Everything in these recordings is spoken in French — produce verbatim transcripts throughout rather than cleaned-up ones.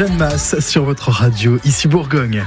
Jeanne Masse sur votre radio, ici Bourgogne.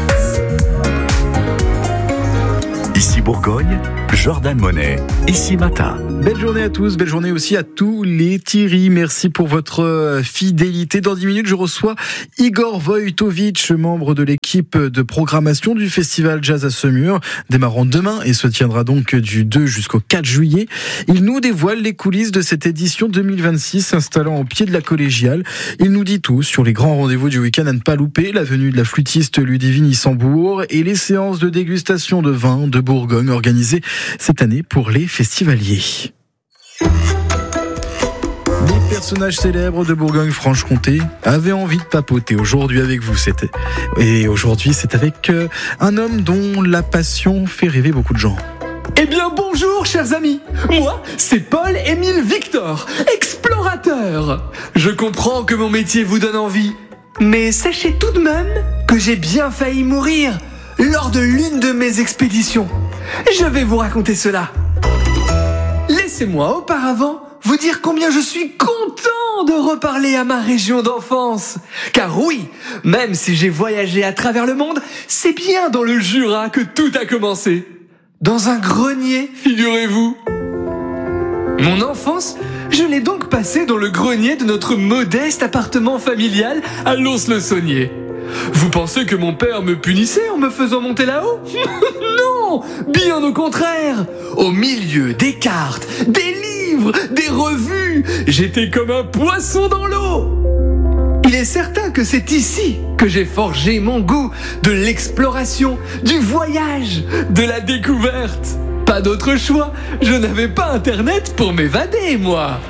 Ici Bourgogne, Jordan Monet, ici Matin. Belle journée à tous, belle journée aussi à tous les Thierry. Merci pour votre fidélité. Dans dix minutes, je reçois Igor Wojtowicz, membre de l'équipe de programmation du Festival Jazz à Saumur, démarrant demain et se tiendra donc du deux jusqu'au quatre juillet. Il nous dévoile les coulisses de cette édition deux mille vingt-six s'installant au pied de la collégiale. Il nous dit tout sur les grands rendez-vous du week-end à ne pas louper, la venue de la flûtiste Ludivine Issambourg et les séances de dégustation de vin de Bourgogne organisées cette année pour les festivaliers. Les personnages célèbres de Bourgogne-Franche-Comté avaient envie de papoter aujourd'hui avec vous. C'était... Et aujourd'hui, c'est avec euh, un homme dont la passion fait rêver beaucoup de gens. Eh bien bonjour chers amis, moi c'est Paul-Émile Victor, explorateur. Je comprends que mon métier vous donne envie, mais sachez tout de même que j'ai bien failli mourir lors de l'une de mes expéditions. Je vais vous raconter cela. Laissez-moi auparavant vous dire combien je suis content de reparler à ma région d'enfance. Car oui, même si j'ai voyagé à travers le monde, c'est bien dans le Jura que tout a commencé. Dans un grenier, figurez-vous. Mon enfance, je l'ai donc passée dans le grenier de notre modeste appartement familial à Lons-le-Saunier. Vous pensez que mon père me punissait en me faisant monter là-haut ? Non, bien au contraire. Au milieu des cartes, des livres, des revues, j'étais comme un poisson dans l'eau. Il est certain que c'est ici que j'ai forgé mon goût de l'exploration, du voyage, de la découverte. Pas d'autre choix, je n'avais pas internet pour m'évader, moi.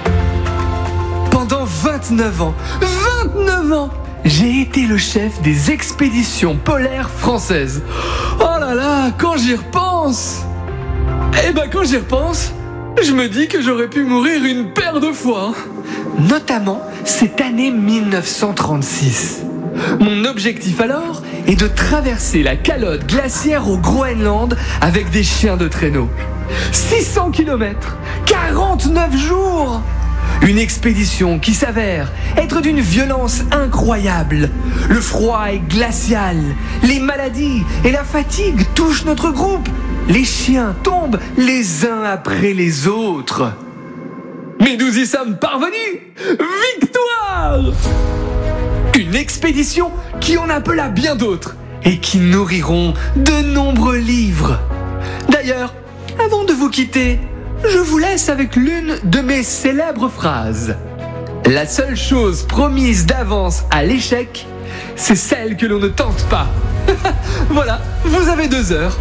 Pendant vingt-neuf ans, vingt-neuf ans, j'ai été le chef des expéditions polaires françaises. Oh là là, quand j'y repense Eh ben quand j'y repense, je me dis que j'aurais pu mourir une paire de fois. Notamment cette année mille neuf cent trente-six. Mon objectif alors est de traverser la calotte glaciaire au Groenland avec des chiens de traîneau. six cents kilomètres, quarante-neuf jours. Une expédition qui s'avère être d'une violence incroyable. Le froid est glacial, les maladies et la fatigue touchent notre groupe. Les chiens tombent les uns après les autres. Mais nous y sommes parvenus! Victoire! Une expédition qui en appela bien d'autres et qui nourriront de nombreux livres. D'ailleurs, avant de vous quitter, je vous laisse avec l'une de mes célèbres phrases. La seule chose promise d'avance à l'échec, c'est celle que l'on ne tente pas. Voilà, vous avez deux heures.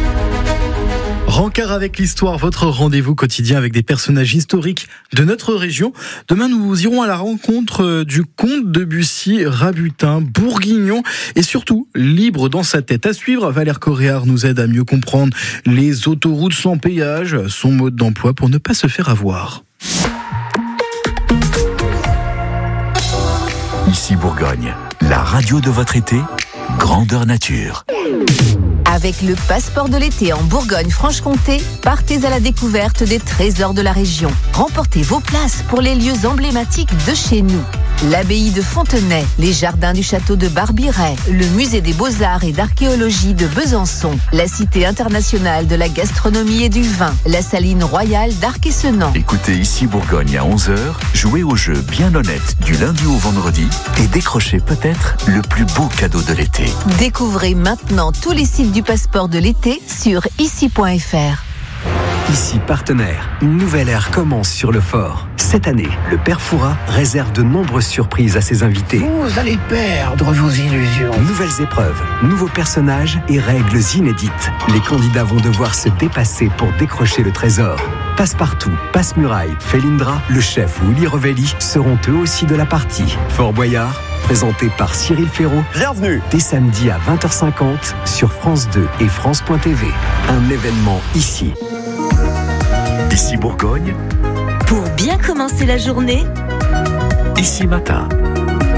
Rencard avec l'histoire, votre rendez-vous quotidien avec des personnages historiques de notre région. Demain, nous irons à la rencontre du comte de Bussy, rabutin, bourguignon et surtout libre dans sa tête. À suivre, Valère Coréard nous aide à mieux comprendre les autoroutes sans péage, son mode d'emploi pour ne pas se faire avoir. Ici Bourgogne, la radio de votre été, grandeur nature. Avec le passeport de l'été en Bourgogne-Franche-Comté, partez à la découverte des trésors de la région. Remportez vos places pour les lieux emblématiques de chez nous. L'abbaye de Fontenay, les jardins du château de Barbiret, le musée des beaux-arts et d'archéologie de Besançon, la cité internationale de la gastronomie et du vin, la saline royale d'Arc-et-Senans. Écoutez Ici Bourgogne à onze heures, jouez au jeu bien honnête du lundi au vendredi et décrochez peut-être le plus beau cadeau de l'été. Découvrez maintenant tous les sites du passeport de l'été sur ici point f r. Ici Partenaire, une nouvelle ère commence sur le fort. Cette année, le Père Fouras réserve de nombreuses surprises à ses invités. Vous allez perdre vos illusions. Nouvelles épreuves, nouveaux personnages et règles inédites. Les candidats vont devoir se dépasser pour décrocher le trésor. Passe-Partout, Passe-Muraille, Felindra, le chef Willy Revelli seront eux aussi de la partie. Fort Boyard, présenté par Cyril Ferraud. Bienvenue. Dès samedi à vingt heures cinquante sur France deux et France point t v. Un événement ici. Ici Bourgogne, Pour bien commencer la journée, ici Matin.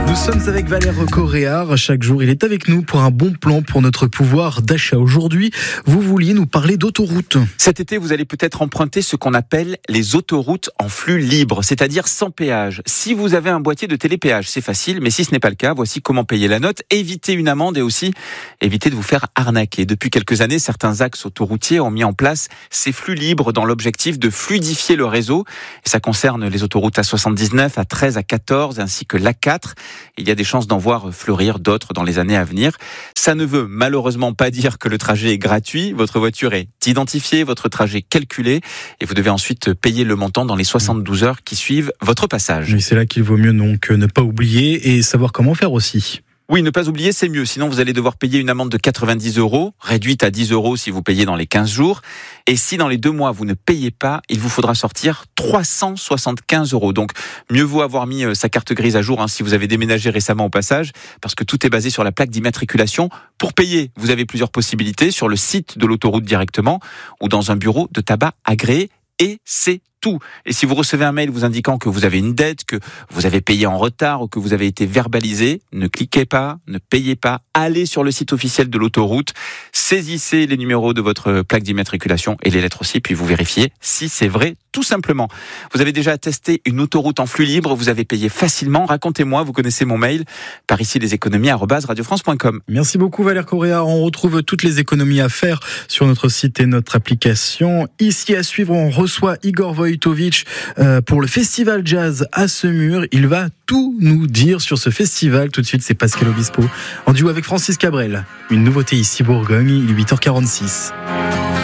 Nous sommes avec Valère Coréard. Chaque jour, il est avec nous pour un bon plan pour notre pouvoir d'achat. Aujourd'hui, vous vouliez nous parler d'autoroutes. Cet été, vous allez peut-être emprunter ce qu'on appelle les autoroutes en flux libre, c'est-à-dire sans péage. Si vous avez un boîtier de télépéage, c'est facile, mais si ce n'est pas le cas, voici comment payer la note, éviter une amende et aussi éviter de vous faire arnaquer. Depuis quelques années, certains axes autoroutiers ont mis en place ces flux libres dans l'objectif de fluidifier le réseau. Et ça concerne les autoroutes A soixante-dix-neuf, A treize, A quatorze ainsi que l'A quatre. Il y a des chances d'en voir fleurir d'autres dans les années à venir. Ça ne veut malheureusement pas dire que le trajet est gratuit. Votre voiture est identifiée, votre trajet calculé et vous devez ensuite payer le montant dans les soixante-douze heures qui suivent votre passage. Mais c'est là qu'il vaut mieux donc ne pas oublier et savoir comment faire aussi. Oui, ne pas oublier, c'est mieux. Sinon, vous allez devoir payer une amende de quatre-vingt-dix euros, réduite à dix euros si vous payez dans les quinze jours. Et si dans les deux mois, vous ne payez pas, il vous faudra sortir trois cent soixante-quinze euros. Donc, mieux vaut avoir mis sa carte grise à jour hein, si vous avez déménagé récemment au passage, parce que tout est basé sur la plaque d'immatriculation. Pour payer, vous avez plusieurs possibilités sur le site de l'autoroute directement ou dans un bureau de tabac agréé. Et c'est tout. Et si vous recevez un mail vous indiquant que vous avez une dette, que vous avez payé en retard ou que vous avez été verbalisé, ne cliquez pas, ne payez pas, allez sur le site officiel de l'autoroute, saisissez les numéros de votre plaque d'immatriculation et les lettres aussi, puis vous vérifiez si c'est vrai, tout simplement. Vous avez déjà testé une autoroute en flux libre, vous avez payé facilement, racontez-moi, vous connaissez mon mail, par ici les économies arobase radio france point com. Merci beaucoup Valère Coréard, on retrouve toutes les économies à faire sur notre site et notre application. Ici à suivre, on reçoit Igor Vojtovic euh, pour le festival jazz à Semur. Il va tout nous dire sur ce festival. Tout de suite, c'est Pascal Obispo en duo avec Francis Cabrel. Une nouveauté ici Bourgogne, il est huit heures quarante-six.